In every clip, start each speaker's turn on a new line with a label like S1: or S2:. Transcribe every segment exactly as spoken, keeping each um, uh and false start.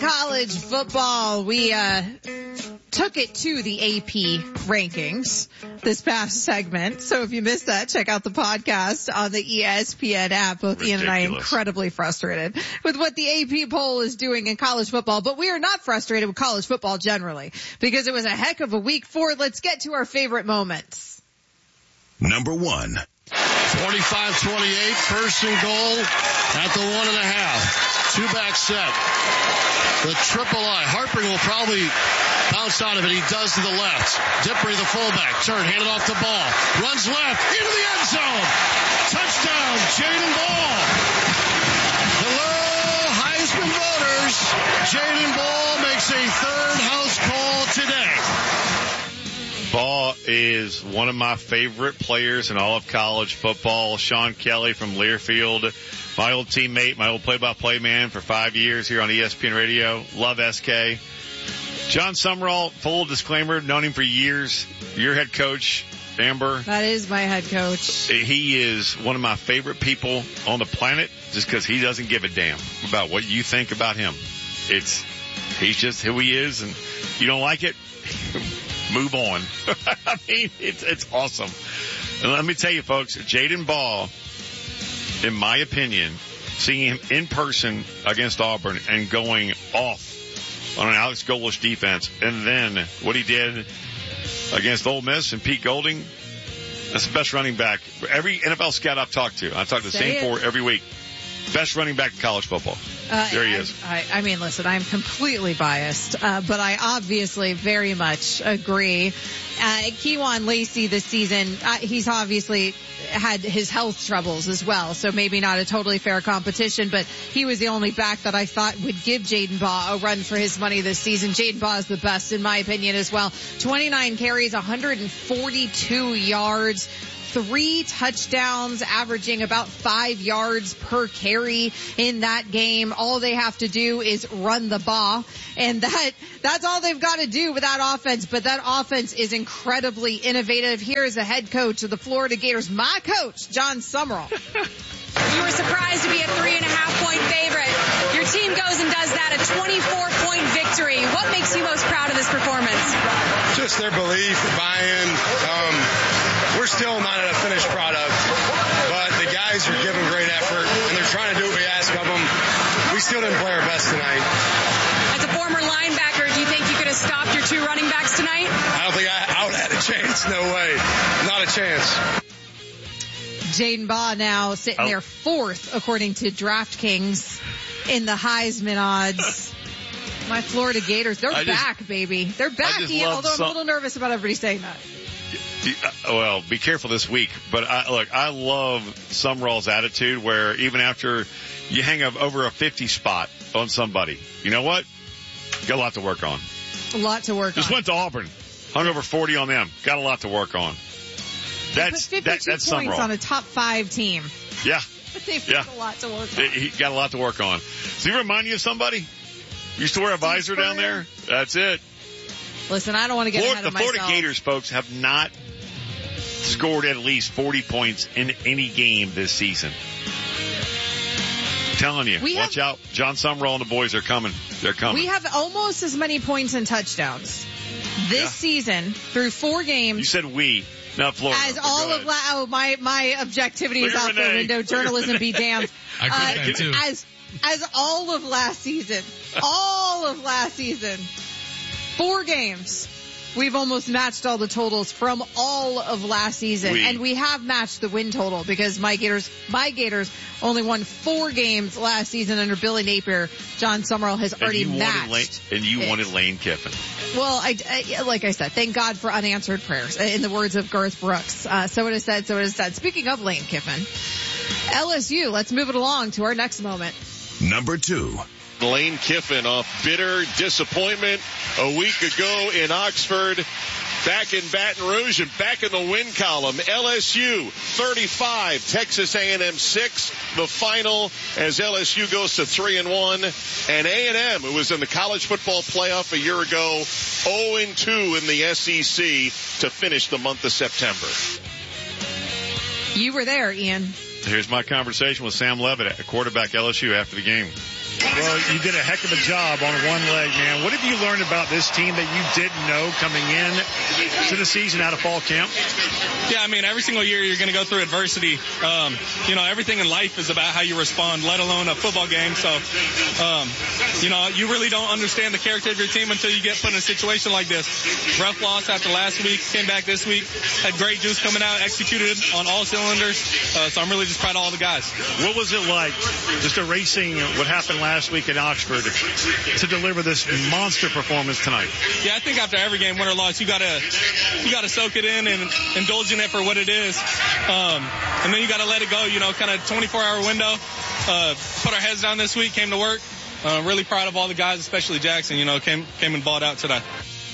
S1: college football. We uh took it to the A P rankings this past segment. So if you missed that, check out the podcast on the E S P N app. Both Ridiculous. Ian and I are incredibly frustrated with what the A P poll is doing in college football, but we are not frustrated with college football generally because it was a heck of a week four. Let's get to our favorite moments.
S2: Number one.
S3: twenty-five twenty-eight, first and goal at the one and a half. Two back set. The triple I. Harper will probably bounce out of it. He does to the left. Dippery, the fullback. Turn, handed off the ball. Runs left into the end zone. Touchdown, Jaden Ball. Hello, Heisman voters. Jaden Ball makes a third house call today.
S4: Ball is one of my favorite players in all of college football. Sean Kelly from Learfield, my old teammate, my old play-by-play man for five years here on E S P N Radio. Love S K. John Sumrall, full disclaimer, known him for years. Your head coach, Amber.
S1: That is my head coach.
S4: He is one of my favorite people on the planet just because he doesn't give a damn about what you think about him. It's, he's just who he is, and you don't like it, move on. I mean, it's, it's awesome. And let me tell you, folks, Jaden Ball, in my opinion, seeing him in person against Auburn and going off on an Alex Golesh defense, and then what he did against Ole Miss and Pete Golding, that's the best running back. Every N F L scout I've talked to, I talk to the
S1: Say
S4: same
S1: it.
S4: four every week. Best running back in college football.
S1: Uh,
S4: there he
S1: I,
S4: is.
S1: I, I mean, listen, I'm completely biased, uh, but I obviously very much agree. Uh, Kewan Lacey this season, uh, he's obviously had his health troubles as well, so maybe not a totally fair competition, but he was the only back that I thought would give Jaden Baugh a run for his money this season. Jaden Baugh is the best in my opinion as well. twenty-nine carries, one hundred forty-two yards. Three touchdowns, averaging about five yards per carry in that game. All they have to do is run the ball, and that that's all they've got to do with that offense. But that offense is incredibly innovative. Here is the head coach of the Florida Gators, my coach, John Sumrall.
S5: You were surprised to be a three and a half point favorite. Your team goes and does that, a twenty-four point victory. What makes you most proud of this performance?
S6: Just their belief, buy-in. Um, we're still not at a finished product, but the guys are giving great effort, and they're trying to do what we ask of them. We still didn't play our best tonight.
S5: As a former linebacker, do you think you could have stopped your two running backs tonight?
S6: I don't think I, I would have had a chance. No way. Not a chance.
S1: Jaden Baugh now sitting
S4: Oh.
S1: there fourth, according to DraftKings, in the Heisman odds. My Florida Gators, they're
S4: I just-
S1: back, baby. They're back,
S4: just
S1: Ian,
S4: love
S1: although I'm
S4: some-
S1: a little nervous about everybody saying that.
S4: Well, be careful this week. But I, look, I love Sumrall's attitude where even after you hang up over a fifty spot on somebody, you know what? Got a lot to work on.
S1: A lot to work
S4: Just
S1: on.
S4: went to Auburn, hung over forty on them. Got a lot to work on. That's
S1: Put
S4: that,
S1: fifty-two
S4: that's
S1: points
S4: Sumrall.
S1: on a top five team.
S4: Yeah,
S1: They've
S4: Yeah.
S1: got a lot to work on.
S4: he got a lot to work on. Does he remind you of somebody? Used to wear a visor down there. That's it.
S1: Listen, I don't want to get
S4: Florida,
S1: ahead
S4: the
S1: of myself.
S4: Florida Gators, folks, have not scored at least forty points in any game this season. I'm telling you,
S1: We
S4: watch
S1: have-
S4: out. John Sumrall and the boys are coming. They're coming.
S1: We have almost as many points and touchdowns this
S4: Yeah.
S1: season through four games.
S4: You said we, not Florida.
S1: As
S4: but
S1: all
S4: go
S1: of
S4: ahead.
S1: la- oh, my my objectivity
S4: Look
S1: is
S4: at
S1: out the
S4: Renee.
S1: window.
S4: Look at
S1: Journalism be damned.
S7: I
S1: Uh,
S7: could that too.
S1: as as all of last season, all of last season, four games. We've almost matched all the totals from all of last season.
S4: We.
S1: And we have matched the win total because my Gators, my Gators only won four games last season under Billy Napier. John Sumrall has
S4: And
S1: already
S4: you
S1: matched.
S4: wanted Lane, and you
S1: it.
S4: wanted Lane Kiffin.
S1: Well, I, I, like I said, thank God for unanswered prayers, in the words of Garth Brooks. Uh, so it is said, so it is said. Speaking of Lane Kiffin, L S U, let's move it along to our next moment.
S2: Number two.
S3: Lane Kiffin off bitter disappointment a week ago in Oxford. Back in Baton Rouge and back in the win column. L S U thirty-five, Texas A and M six. The final as L S U goes to three and one. And A and M, who was in the college football playoff a year ago, oh and two in the S E C to finish the month of September.
S1: You were there, Ian.
S4: Here's my conversation with Sam Levitt, a quarterback L S U, after the game.
S7: Well, you did a heck of a job on one leg, man. What have you learned about this team that you didn't know coming in to the season out of fall camp?
S8: Yeah, I mean, every single year you're going to go through adversity. Um, you know, everything in life is about how you respond, let alone a football game. So, um, you know, you really don't understand the character of your team until you get put in a situation like this. Rough loss after last week, came back this week, had great juice coming out, executed on all cylinders. Uh, so I'm really just proud of all the guys.
S7: What was it like just erasing what happened last week in Oxford to deliver this monster performance tonight?
S8: Yeah, I think after every game, win or loss, you gotta you gotta soak it in and indulge in it for what it is, um, and then you gotta let it go. You know, kind of twenty-four hour window. Uh, put our heads down this week, came to work. Uh, really proud of all the guys, especially Jackson. You know, came came and balled out today.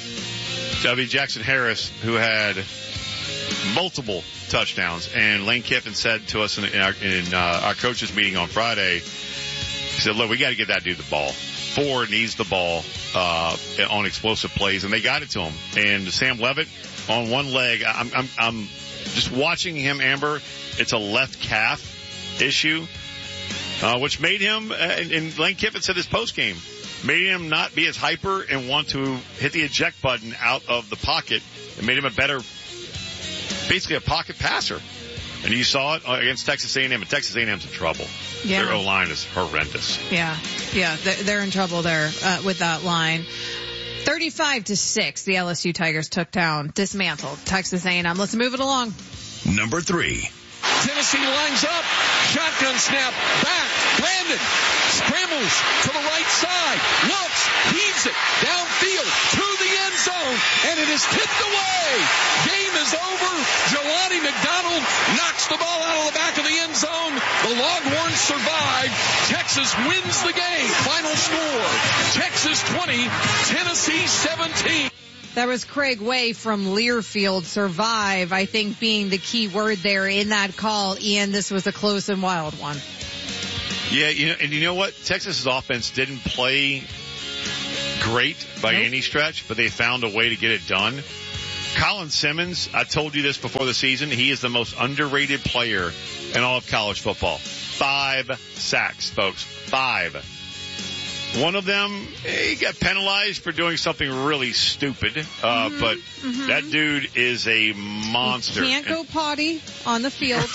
S4: W. Jackson Harris, who had multiple touchdowns, and Lane Kiffin said to us in, in, our, in uh, our coaches meeting on Friday, he said, look, we got to get that dude the ball. Ford needs the ball uh, on explosive plays, and they got it to him. And Sam Levitt on one leg, I'm, I'm, I'm just watching him, Amber. It's a left calf issue, uh, which made him, uh, and, and Lane Kiffin said his postgame, made him not be as hyper and want to hit the eject button out of the pocket. It made him a better, basically a pocket passer. And you saw it against Texas A and M, and Texas A and M's in trouble.
S1: Yeah.
S4: Their O-line is horrendous.
S1: Yeah, yeah, they're, they're in trouble there uh, with that line. thirty-five to six, the L S U Tigers took down, dismantled Texas A and M. Let's move it along.
S2: Number three.
S9: Tennessee lines up. Shotgun snap. Back. Landon. Scrambles to the right side. Looks. Heaves it. Downfield. To the end zone. And it is tipped away. Game is over. Jelani McDonald knocks the ball out of the back of the end zone. The Longhorns survive. Texas wins the game. Final score. Texas twenty. Tennessee seventeen.
S1: That was Craig Way from Learfield. Survive, I think, being the key word there in that call. Ian, this was a close and wild one.
S4: Yeah, you know, and you know what? Texas's offense didn't play great by nope. any stretch, but they found a way to get it done. Colin Simmons, I told you this before the season, he is the most underrated player in all of college football. Five sacks, folks. Five. One of them, he got penalized for doing something really stupid, uh,
S1: mm-hmm,
S4: but
S1: mm-hmm.
S4: that dude is a monster.
S1: You can't go potty on the field.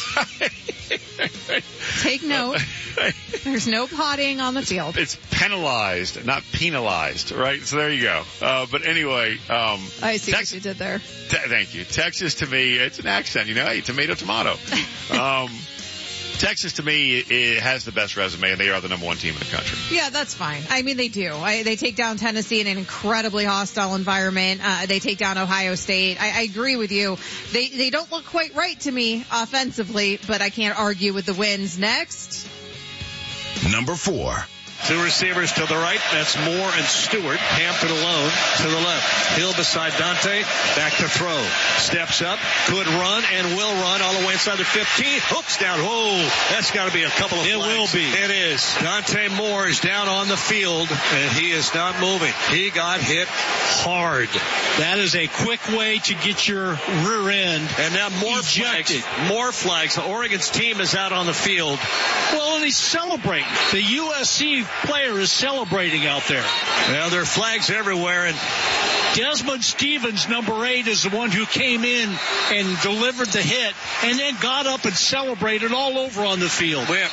S1: Take note. There's no pottying on the field.
S4: It's penalized, not penalized, right? So there you go. Uh, but anyway. Um,
S1: I see
S4: Tex-
S1: what you did there.
S4: Te- thank you. Texas, to me, it's an accent, you know, hey, tomato, tomato. Um, Texas, to me, it has the best resume, and they are the number one team in the country.
S1: Yeah, that's fine. I mean, they do. I, they take down Tennessee in an incredibly hostile environment. Uh, they take down Ohio State. I, I agree with you. They they don't look quite right to me offensively, but I can't argue with the wins. Next.
S2: Number four.
S9: Two receivers to the right. That's Moore and Stewart. Hampton alone to the left. Hill beside Dante. Back to throw. Steps up. Could run and will run all the way inside the fifteen. Hooks down. Whoa. That's got to be a couple of It flags. will be. It is. Dante Moore is down on the field, and he is not moving. He got hit hard.
S10: That is a quick way to get your rear end.
S9: And now more
S10: ejected.
S9: flags. More flags. The Oregon's team is out on the field.
S10: Well, and he's celebrating. The U S C player is celebrating out there.
S9: Well, there are flags everywhere, and
S10: Desmond Stevens, number eight, is the one who came in and delivered the hit and then got up and celebrated all over on the field.
S9: Well,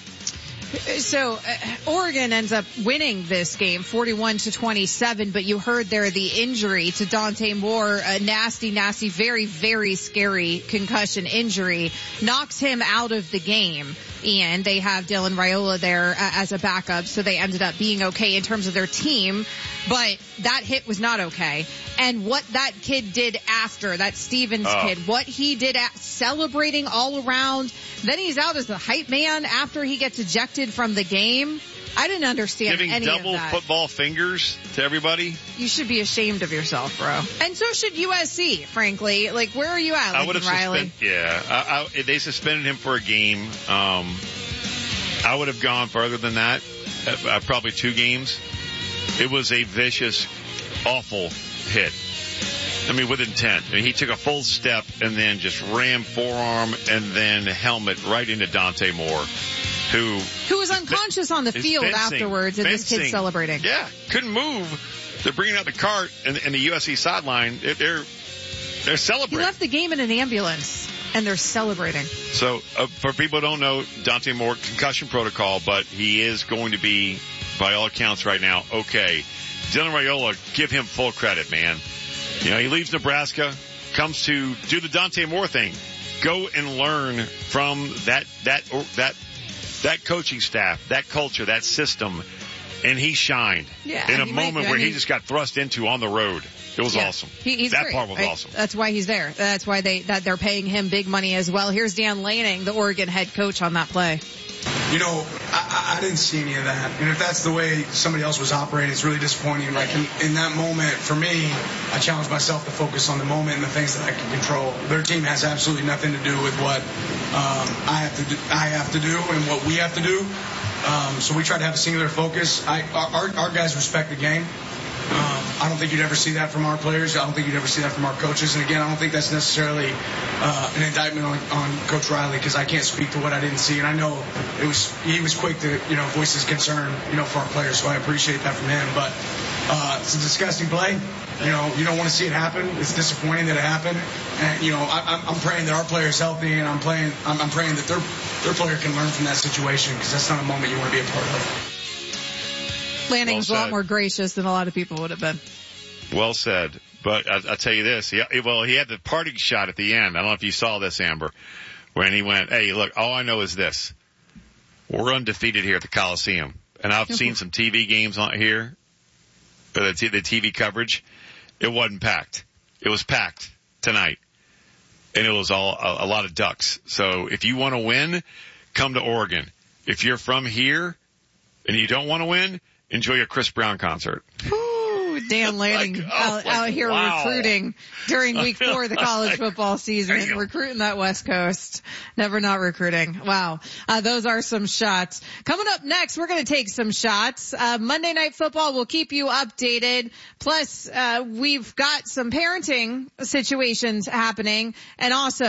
S1: So, uh, Oregon ends up winning this game, forty-one to twenty-seven, but you heard there the injury to Dante Moore, a nasty, nasty, very, very scary concussion injury, knocks him out of the game. And they have Dylan Raiola there uh, as a backup, so they ended up being okay in terms of their team. But that hit was not okay. And what that kid did after, that Stevens oh. kid, what he did at celebrating all around, then he's out as the hype man after he gets ejected from the game. I didn't understand
S4: Giving
S1: any
S4: double
S1: of that.
S4: football fingers to everybody.
S1: You should be ashamed of yourself, bro. And so should U S C, frankly. Like, where are you at,
S4: I would have
S1: Riley?
S4: Suspend, yeah, I, I, they suspended him for a game. Um, I would have gone further than that, uh, probably two games. It was a vicious, awful hit. I mean, with intent. I mean, he took a full step and then just rammed forearm and then helmet right into Dante Moore. who
S1: who was unconscious on the
S4: is
S1: field
S4: fencing,
S1: afterwards, and this
S4: fencing.
S1: kid's celebrating.
S4: Yeah, couldn't move. They're bringing out the cart and, and the U S C sideline. They're they're
S1: He
S4: celebrating.
S1: left the game in an ambulance, and they're celebrating.
S4: So uh, for people who don't know, Dante Moore concussion protocol, but he is going to be, by all accounts, right now okay. Dylan Raiola, give him full credit, man. You know, he leaves Nebraska, comes to do the Dante Moore thing. Go and learn from that, that, or that, that coaching staff, that culture, that system. And he shined
S1: yeah,
S4: in a
S1: he
S4: moment
S1: might,
S4: where
S1: I mean,
S4: he just got thrust into on the road. It was
S1: yeah,
S4: awesome.
S1: He, he's
S4: that
S1: great,
S4: part was
S1: right?
S4: awesome.
S1: That's why he's there. That's why they, that they're paying him big money as well. Here's Dan Lanning, the Oregon head coach, on that play.
S11: You know, I, I didn't see any of that. And if that's the way somebody else was operating, it's really disappointing. Like in, in that moment, for me, I challenged myself to focus on the moment and the things that I can control. Their team has absolutely nothing to do with what um, I have to do, I have to do and what we have to do. Um, so we try to have a singular focus. I, our, our guys respect the game. Um, I don't think you'd ever see that from our players. I don't think you'd ever see that from our coaches. And again, I don't think that's necessarily uh, an indictment on, on Coach Riley, because I can't speak to what I didn't see. And I know it was he was quick to you know voice his concern you know for our players. So I appreciate that from him. But uh, it's a disgusting play. You know, you don't want to see it happen. It's disappointing that it happened. And you know, I, I'm praying that our player's healthy, and I'm praying I'm, I'm praying that their their player can learn from that situation, because that's not a moment you want to be a part of.
S1: Lanning's
S4: well
S1: a lot more gracious than a lot of people would have been.
S4: Well said. But I, I'll tell you this. He, well, he had the parting shot at the end. I don't know if you saw this, Amber, when he went, hey, look, all I know is this. We're undefeated here at the Coliseum. And I've seen some T V games on here, the, t- the T V coverage. It wasn't packed. It was packed tonight. And it was all a, a lot of ducks. So if you want to win, come to Oregon. If you're from here and you don't want to win, enjoy your Chris Brown concert.
S1: Ooh, Dan Lanning
S4: like, oh,
S1: out,
S4: like,
S1: out here
S4: wow.
S1: recruiting during week four of the college football season,
S4: Damn.
S1: recruiting that West Coast. Never not recruiting. Wow. Uh, those are some shots. Coming up next, we're going to take some shots. Uh, Monday Night Football will keep you updated. Plus, uh, we've got some parenting situations happening, and also